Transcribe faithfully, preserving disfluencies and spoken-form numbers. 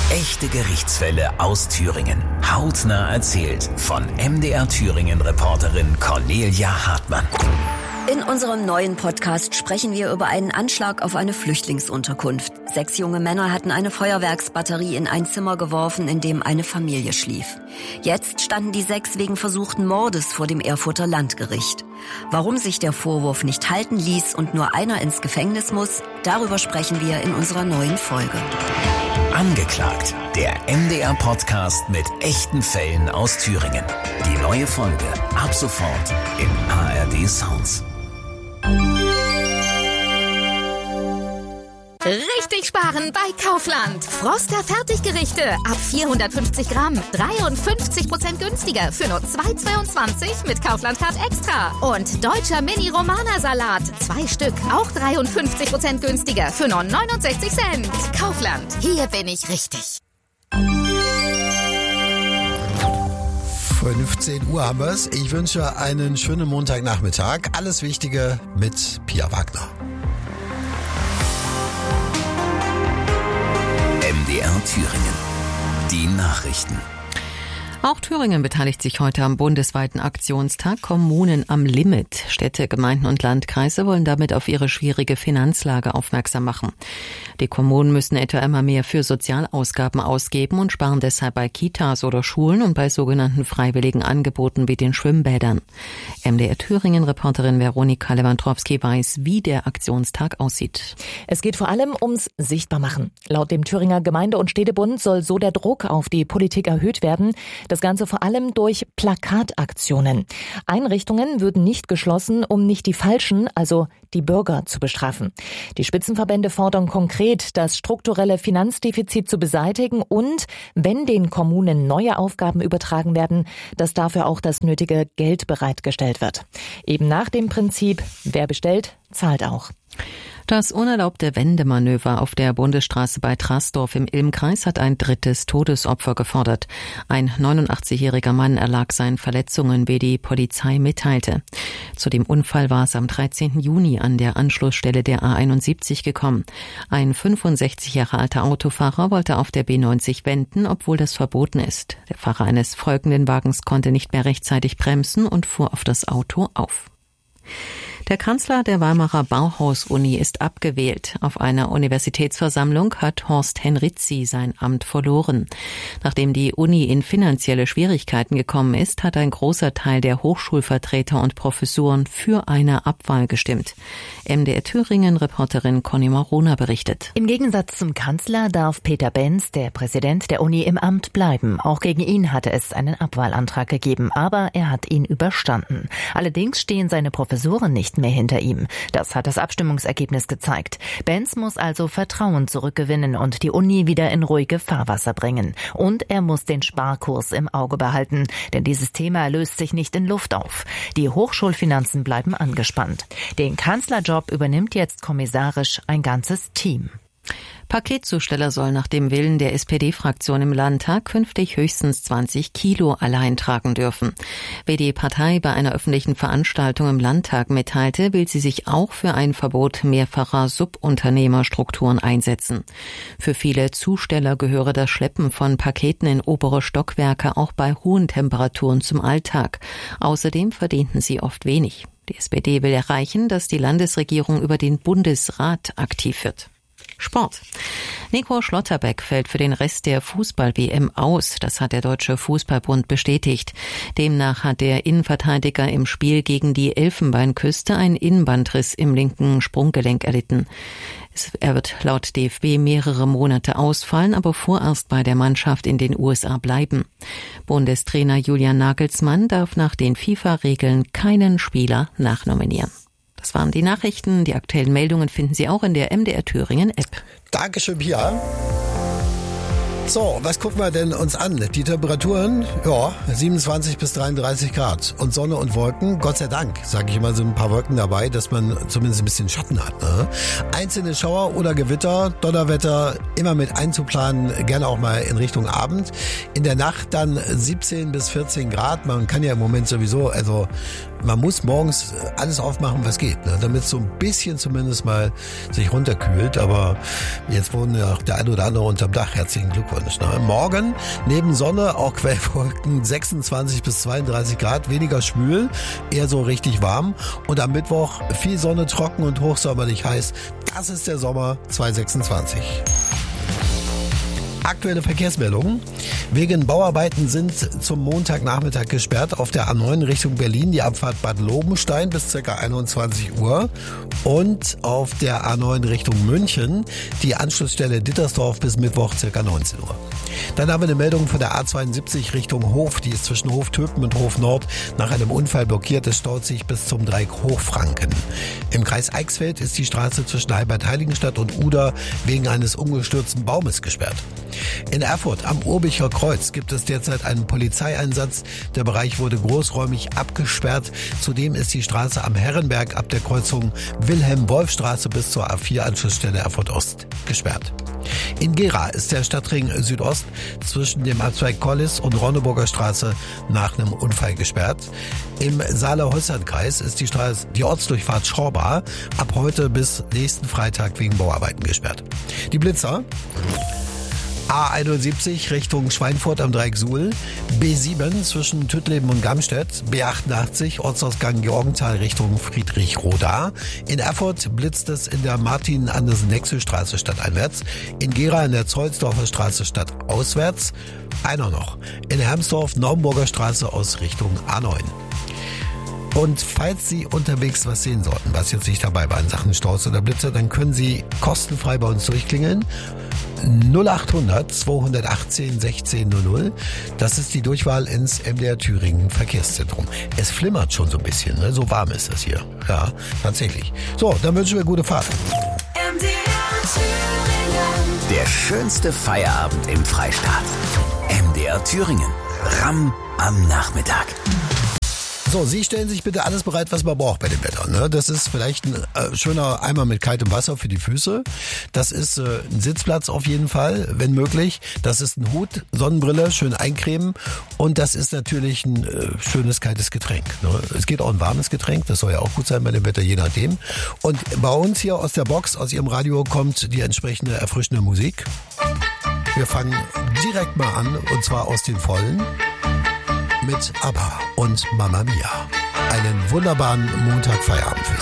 Echte Gerichtsfälle aus Thüringen. Hautnah erzählt von M D R Thüringen-Reporterin Cornelia Hartmann. In unserem neuen Podcast sprechen wir über einen Anschlag auf eine Flüchtlingsunterkunft. Sechs junge Männer hatten eine Feuerwerksbatterie in ein Zimmer geworfen, in dem eine Familie schlief. Jetzt standen die sechs wegen versuchten Mordes vor dem Erfurter Landgericht. Warum sich der Vorwurf nicht halten ließ und nur einer ins Gefängnis muss, darüber sprechen wir in unserer neuen Folge. Angeklagt, der M D R-Podcast mit echten Fällen aus Thüringen. Die neue Folge ab sofort im A R D Sounds. Richtig sparen bei Kaufland. Froster Fertiggerichte ab vierhundertfünfzig Gramm. dreiundfünfzig Prozent günstiger für nur zwei Euro zweiundzwanzig mit Kaufland Card Extra. Und deutscher Mini-Romana-Salat. Zwei Stück, auch dreiundfünfzig Prozent günstiger für nur neunundsechzig Cent. Kaufland, hier bin ich richtig. fünfzehn Uhr haben wir es. Ich wünsche einen schönen Montagnachmittag. Alles Wichtige mit Pia Wagner. M D R Thüringen. Die Nachrichten. Auch Thüringen beteiligt sich heute am bundesweiten Aktionstag Kommunen am Limit. Städte, Gemeinden und Landkreise wollen damit auf ihre schwierige Finanzlage aufmerksam machen. Die Kommunen müssen etwa immer mehr für Sozialausgaben ausgeben und sparen deshalb bei Kitas oder Schulen und bei sogenannten freiwilligen Angeboten wie den Schwimmbädern. M D R Thüringen-Reporterin Veronika Lewandowski weiß, wie der Aktionstag aussieht. Es geht vor allem ums Sichtbarmachen. Laut dem Thüringer Gemeinde- und Städtebund soll so der Druck auf die Politik erhöht werden. Das Ganze vor allem durch Plakataktionen. Einrichtungen würden nicht geschlossen, um nicht die Falschen, also die Bürger, zu bestrafen. Die Spitzenverbände fordern konkret, das strukturelle Finanzdefizit zu beseitigen und, wenn den Kommunen neue Aufgaben übertragen werden, dass dafür auch das nötige Geld bereitgestellt wird. Eben nach dem Prinzip, wer bestellt, zahlt auch. Das unerlaubte Wendemanöver auf der Bundesstraße bei Trasdorf im Ilmkreis hat ein drittes Todesopfer gefordert. Ein neunundachtzigjähriger Mann erlag seinen Verletzungen, wie die Polizei mitteilte. Zu dem Unfall war es am dreizehnten Juni an der Anschlussstelle der A einundsiebzig gekommen. Ein fünfundsechzig Jahre alter Autofahrer wollte auf der B neunzig wenden, obwohl das verboten ist. Der Fahrer eines folgenden Wagens konnte nicht mehr rechtzeitig bremsen und fuhr auf das Auto auf. Der Kanzler der Weimarer Bauhaus-Uni ist abgewählt. Auf einer Universitätsversammlung hat Horst Henrizi sein Amt verloren. Nachdem die Uni in finanzielle Schwierigkeiten gekommen ist, hat ein großer Teil der Hochschulvertreter und Professoren für eine Abwahl gestimmt. M D R Thüringen-Reporterin Conny Marona berichtet. Im Gegensatz zum Kanzler darf Peter Benz, der Präsident der Uni, im Amt bleiben. Auch gegen ihn hatte es einen Abwahlantrag gegeben, aber er hat ihn überstanden. Allerdings stehen seine Professoren nicht mehr hinter ihm. Das hat das Abstimmungsergebnis gezeigt. Benz muss also Vertrauen zurückgewinnen und die Uni wieder in ruhige Fahrwasser bringen. Und er muss den Sparkurs im Auge behalten, denn dieses Thema löst sich nicht in Luft auf. Die Hochschulfinanzen bleiben angespannt. Den Kanzlerjob übernimmt jetzt kommissarisch ein ganzes Team. Paketzusteller sollen nach dem Willen der S P D-Fraktion im Landtag künftig höchstens zwanzig Kilo allein tragen dürfen. Wie die Partei bei einer öffentlichen Veranstaltung im Landtag mitteilte, will sie sich auch für ein Verbot mehrfacher Subunternehmerstrukturen einsetzen. Für viele Zusteller gehöre das Schleppen von Paketen in obere Stockwerke auch bei hohen Temperaturen zum Alltag. Außerdem verdienten sie oft wenig. Die S P D will erreichen, dass die Landesregierung über den Bundesrat aktiv wird. Sport. Nico Schlotterbeck fällt für den Rest der Fußball-W M aus. Das hat der Deutsche Fußballbund bestätigt. Demnach hat der Innenverteidiger im Spiel gegen die Elfenbeinküste einen Innenbandriss im linken Sprunggelenk erlitten. Er wird laut D F B mehrere Monate ausfallen, aber vorerst bei der Mannschaft in den U S A bleiben. Bundestrainer Julian Nagelsmann darf nach den FIFA-Regeln keinen Spieler nachnominieren. Das waren die Nachrichten. Die aktuellen Meldungen finden Sie auch in der M D R Thüringen App. Dankeschön, Pia. So, was gucken wir denn uns an? Die Temperaturen, ja, siebenundzwanzig bis dreiunddreißig Grad und Sonne und Wolken, Gott sei Dank, sage ich immer, sind ein paar Wolken dabei, dass man zumindest ein bisschen Schatten hat. Ne? Einzelne Schauer oder Gewitter, Donnerwetter immer mit einzuplanen, gerne auch mal in Richtung Abend. In der Nacht dann siebzehn bis vierzehn Grad, man kann ja im Moment sowieso, also man muss morgens alles aufmachen, was geht, ne? Damit es so ein bisschen zumindest mal sich runterkühlt, aber jetzt wohnen ja auch der ein oder andere unterm Dach, herzlichen Glückwunsch. Wunsch. Ne? Morgen neben Sonne auch Quellwolken, sechsundzwanzig bis zweiunddreißig Grad, weniger schwül, eher so richtig warm. Und am Mittwoch viel Sonne, trocken und hochsommerlich heiß. Das ist der Sommer zwanzig sechsundzwanzig. Aktuelle Verkehrsmeldungen. Wegen Bauarbeiten sind zum Montagnachmittag gesperrt auf der A neun Richtung Berlin die Abfahrt Bad Lobenstein bis ca. einundzwanzig Uhr und auf der A neun Richtung München die Anschlussstelle Dittersdorf bis Mittwoch ca. neunzehn Uhr. Dann haben wir eine Meldung von der A zweiundsiebzig Richtung Hof, die ist zwischen Hof-Töpen und Hof-Nord nach einem Unfall blockiert. Es staut sich bis zum Dreieck Hochfranken. Im Kreis Eichsfeld ist die Straße zwischen Heilbad-Heiligenstadt und Uda wegen eines umgestürzten Baumes gesperrt. In Erfurt am Urbicher Kreuz gibt es derzeit einen Polizeieinsatz. Der Bereich wurde großräumig abgesperrt. Zudem ist die Straße am Herrenberg ab der Kreuzung Wilhelm-Wolf-Straße bis zur A vier Anschlussstelle Erfurt Ost gesperrt. In Gera ist der Stadtring Südost zwischen dem Abzweig Kollis und Ronneburger Straße nach einem Unfall gesperrt. Im Saale-Holstein-Kreis ist die Straße, die Ortsdurchfahrt Schorba ab heute bis nächsten Freitag wegen Bauarbeiten gesperrt. Die Blitzer: A einundsiebzig Richtung Schweinfurt am Dreieck Suhl, B sieben zwischen Tüttleben und Gamstedt, B achtundachtzig Ortsausgang Georgenthal Richtung Friedrichroda. In Erfurt blitzt es in der Martin-Andersen-Nexel-Straße stadteinwärts, in Gera in der Zollsdorfer Straße stadtauswärts. Einer noch, in Hermsdorf Naumburger Straße aus Richtung A neun. Und falls Sie unterwegs was sehen sollten, was jetzt nicht dabei war in Sachen Staus oder Blitzer, dann können Sie kostenfrei bei uns durchklingeln. null achthundert zweihundertachtzehn sechzehn null null. Das ist die Durchwahl ins M D R Thüringen Verkehrszentrum. Es flimmert schon so ein bisschen, ne? So warm ist das hier. Ja, tatsächlich. So, dann wünschen wir gute Fahrt. M D R Thüringen. Der schönste Feierabend im Freistaat. M D R Thüringen. Ramm am Nachmittag. So, Sie stellen sich bitte alles bereit, was man braucht bei dem Wetter. Ne? Das ist vielleicht ein äh, schöner Eimer mit kaltem Wasser für die Füße. Das ist äh, ein Sitzplatz auf jeden Fall, wenn möglich. Das ist ein Hut, Sonnenbrille, schön eincremen. Und das ist natürlich ein äh, schönes kaltes Getränk. Ne? Es geht auch ein warmes Getränk, das soll ja auch gut sein bei dem Wetter, je nachdem. Und bei uns hier aus der Box, aus Ihrem Radio, kommt die entsprechende erfrischende Musik. Wir fangen direkt mal an, und zwar aus den Vollen. Mit ABBA und Mamma Mia. Einen wunderbaren Montag Feierabend für Sie.